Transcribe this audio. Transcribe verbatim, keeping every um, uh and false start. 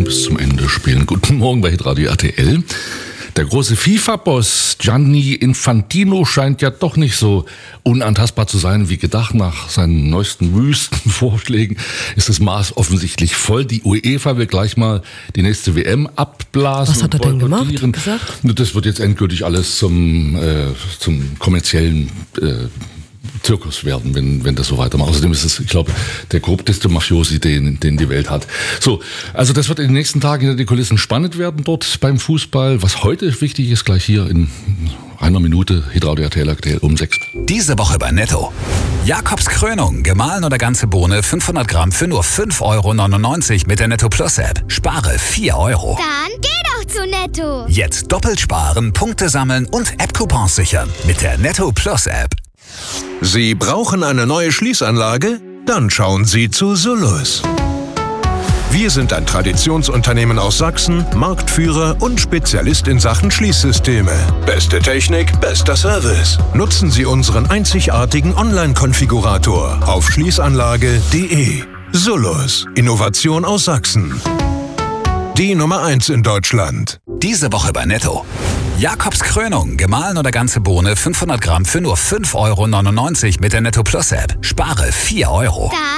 Anfang bis zum Ende spielen. Guten Morgen bei Hitradio R T L. Der große FIFA-Boss Gianni Infantino scheint ja doch nicht so unantastbar zu sein wie gedacht. Nach seinen neuesten wüsten Vorschlägen ist das Maß offensichtlich voll. Die UEFA will gleich mal die nächste W M abblasen. Was hat er denn gemacht? Gesagt? Das wird jetzt endgültig alles zum, äh, zum kommerziellen äh, Zirkus werden, wenn, wenn das so weitermacht. Außerdem ist es, ich glaube, der korrupteste Mafiosi, den, den die Welt hat. So, also das wird in den nächsten Tagen hinter die Kulissen spannend werden dort beim Fußball. Was heute wichtig ist, gleich hier in einer Minute, Hitradio R T L aktuell um sechs. Diese Woche bei Netto. Jakobs Krönung, gemahlen oder ganze Bohne, fünfhundert Gramm für nur fünf Euro neunundneunzig mit der Netto Plus App. Spare vier Euro. Dann geh doch zu Netto. Jetzt doppelt sparen, Punkte sammeln und App-Coupons sichern mit der Netto Plus App. Sie brauchen eine neue Schließanlage? Dann schauen Sie zu Solus. Wir sind ein Traditionsunternehmen aus Sachsen, Marktführer und Spezialist in Sachen Schließsysteme. Beste Technik, bester Service. Nutzen Sie unseren einzigartigen Online-Konfigurator auf schließanlage punkt de. Solus, Innovation aus Sachsen. Die Nummer eins in Deutschland. Diese Woche bei Netto. Jakobs Krönung, gemahlen oder ganze Bohne, fünfhundert Gramm für nur fünf Euro neunundneunzig mit der Netto Plus App. Spare vier Euro. Da